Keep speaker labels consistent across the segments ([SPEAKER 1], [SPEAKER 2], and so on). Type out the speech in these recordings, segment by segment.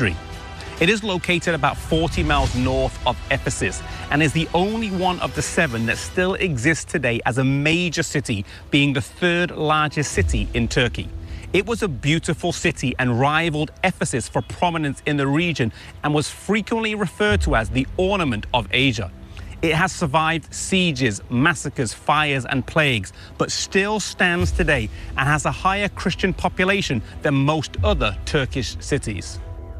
[SPEAKER 1] history. It is located about 40 miles north of Ephesus and is the only one of the 7 that still exists today as a major city, being the 3rd largest city in Turkey. It was a beautiful city and rivaled Ephesus for prominence in the region and was frequently referred to as the ornament of Asia. It has survived sieges, massacres, fires and plagues, but still stands today and has a higher Christian population than most other Turkish cities.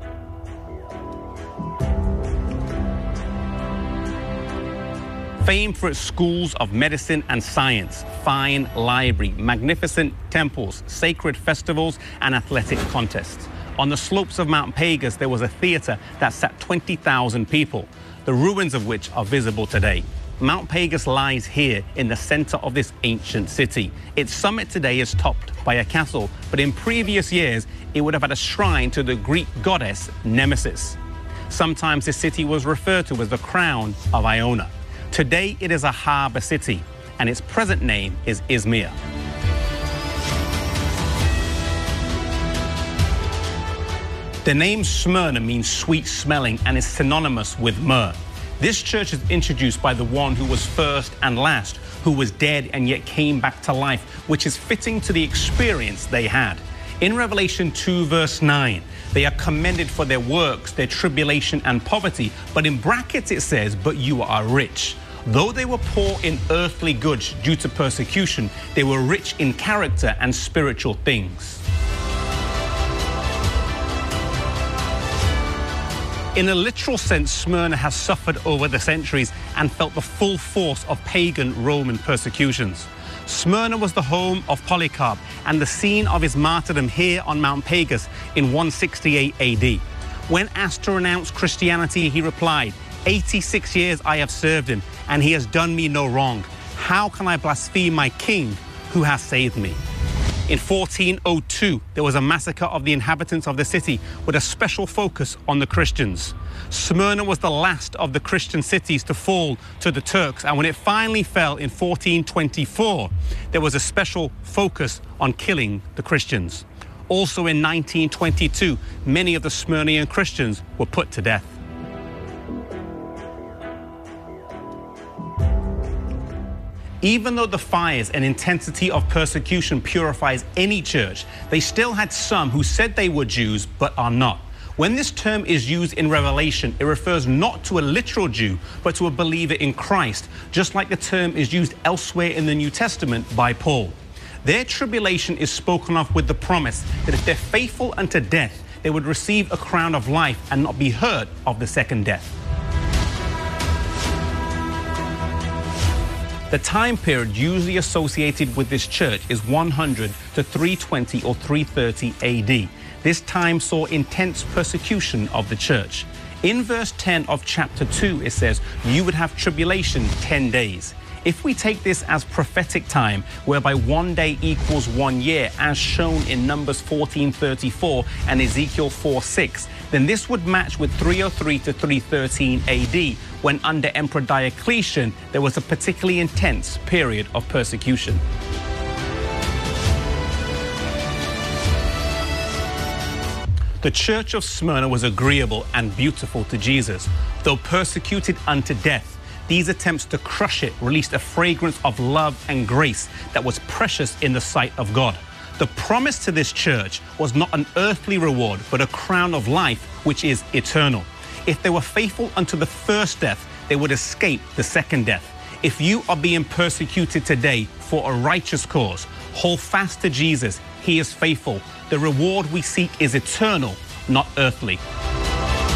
[SPEAKER 1] Famed for its schools of medicine and science, fine library, magnificent temples, sacred festivals and athletic contests. On the slopes of Mount Pegasus, there was a theatre that sat 20,000 people, the ruins of which are visible today. Mount Pegasus lies here in the center of this ancient city. Its summit today is topped by a castle, but in previous years, it would have had a shrine to the Greek goddess Nemesis. Sometimes this city was referred to as the crown of Iona. Today, it is a harbor city, and its present name is Izmir. The name Smyrna means sweet smelling and is synonymous with myrrh. This church is introduced by the one who was first and last, who was dead and yet came back to life, which is fitting to the experience they had. In Revelation 2 verse 9, they are commended for their works, their tribulation and poverty, but in brackets it says, but you are rich. Though they were poor in earthly goods due to persecution, they were rich in character and spiritual things. In a literal sense, Smyrna has suffered over the centuries and felt the full force of pagan Roman persecutions. Smyrna was the home of Polycarp and the scene of his martyrdom here on Mount Pegasus in 168 AD. When asked to renounce Christianity, he replied, 86 years I have served him, and he has done me no wrong. How can I blaspheme my king who has saved me? In 1402, there was a massacre of the inhabitants of the city with a special focus on the Christians. Smyrna was the last of the Christian cities to fall to the Turks, and when it finally fell in 1424, there was a special focus on killing the Christians. Also in 1922, many of the Smyrnian Christians were put to death. Even though the fires and intensity of persecution purifies any church, they still had some who said they were Jews but are not. When this term is used in Revelation, it refers not to a literal Jew, but to a believer in Christ, just like the term is used elsewhere in the New Testament by Paul. Their tribulation is spoken of with the promise that if they're faithful unto death, they would receive a crown of life and not be hurt of the second death. The time period usually associated with this church is 100 to 320 or 330 AD. This time saw intense persecution of the church. In verse 10 of chapter 2, it says, you would have tribulation 10 days. If we take this as prophetic time, whereby 1 day equals 1 year, as shown in Numbers 14:34 and Ezekiel 4:6, then this would match with 303 to 313 AD, when under Emperor Diocletian, there was a particularly intense period of persecution. The church of Smyrna was agreeable and beautiful to Jesus. Though persecuted unto death, these attempts to crush it released a fragrance of love and grace that was precious in the sight of God. The promise to this church was not an earthly reward, but a crown of life, which is eternal. If they were faithful unto the first death, they would escape the second death. If you are being persecuted today for a righteous cause, hold fast to Jesus. He is faithful. The reward we seek is eternal, not earthly.